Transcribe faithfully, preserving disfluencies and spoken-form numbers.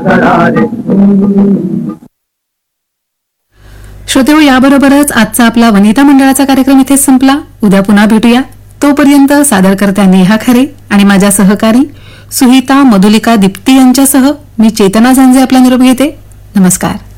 श्रोतेहो, याबरोबरच आजचा आपला वनिता मंडळाचा कार्यक्रम इथेच संपला. उद्या पुन्हा भेटूया. तोपर्यंत सादरकर्त्या नेहा खरे आणि माझ्या सहकारी सुहिता, मधुलिका, दीप्ती यांच्यासह मी चेतना झांजे आपला निरोप घेते. नमस्कार.